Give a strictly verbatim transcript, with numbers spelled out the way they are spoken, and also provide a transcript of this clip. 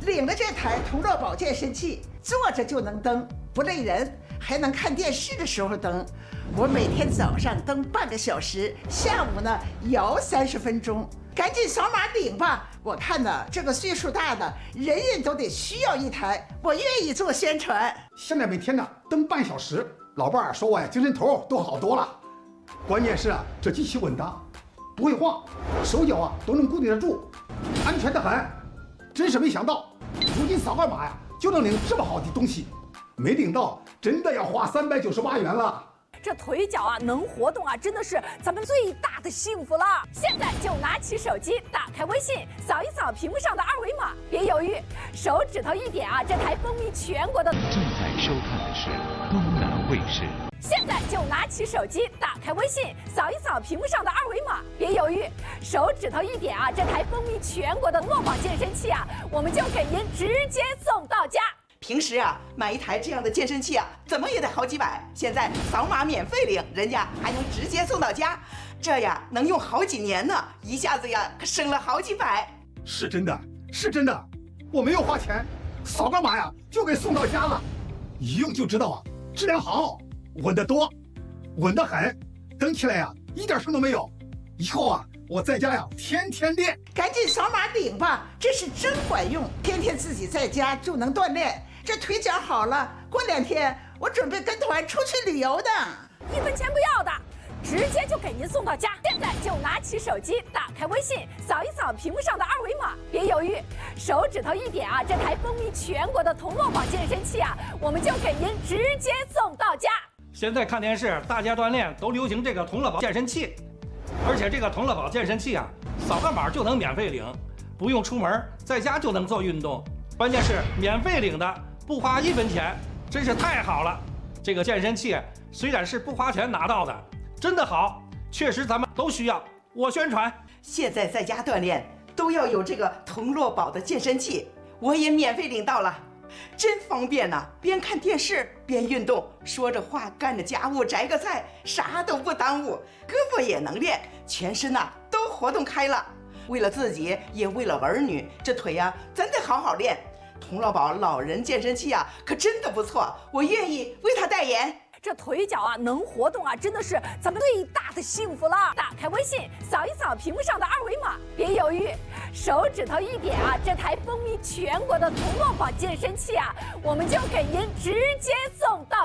领了这台同乐宝健身器，坐着就能蹬，不累人，还能看电视的时候蹬。我每天早上蹬半个小时，下午呢摇三十分钟。赶紧扫码领吧！我看呢，这个岁数大的人人都得需要一台，我愿意做宣传。 现在每天呢蹬半小时，老伴儿说我呀精神头都好多了。关键是啊，这机器稳当，不会晃，手脚啊都能固定得住，安全得很。真是没想到，如今扫个码呀就能领这么好的东西，没领到真的要花三百九十八元了。 这腿脚啊能活动啊，真的是咱们最大的幸福了。现在就拿起手机，打开微信，扫一扫屏幕上的二维码，别犹豫，手指头一点啊，这台风靡全国的。 正在收看的是东南卫视。 现在就拿起手机，打开微信，扫一扫屏幕上的二维码，别犹豫，手指头一点啊，这台风靡全国的诺宝健身器啊，我们就给您直接送到家。 平时啊，买一台这样的健身器啊，怎么也得好几百。现在扫码免费领，人家还能直接送到家，这呀能用好几年呢，一下子呀可省了好几百。 是真的，是真的，我没有花钱，扫个码呀就给送到家了，一用就知道啊，质量好，稳得多，稳得很，蹬起来呀一点声都没有。以后啊，我在家呀天天练。 赶紧扫码领吧，这是真管用，天天自己在家就能锻炼。这腿脚好了，过两天我准备跟团出去旅游的， 一分钱不要的，直接就给您送到家。现在就拿起手机，打开微信，扫一扫屏幕上的二维码，别犹豫，手指头一点啊，这台风靡全国的同乐宝健身器啊，我们就给您直接送到家。 现在看电视，大家锻炼都流行这个同乐宝健身器，而且这个同乐宝健身器啊，扫个码就能免费领，不用出门，在家就能做运动，关键是免费领的。不花一分钱，真是太好了！这个健身器虽然是不花钱拿到的，真的好，确实咱们都需要。我宣传， 现在在家锻炼都要有这个同乐宝的健身器，我也免费领到了，真方便呐、啊！边看电视边运动，说着话干着家务，摘个菜，啥都不耽误，胳膊也能练，全身呐、啊、都活动开了。为了自己，也为了儿女，这腿呀、啊、真得好好练。同乐宝老人健身器啊，可真的不错，我愿意为他代言。 这腿脚啊能活动啊，真的是咱们最大的幸福了。打开微信，扫一扫屏幕上的二维码，别犹豫，手指头一点啊，这台风靡全国的同乐宝健身器啊，我们就给您直接送到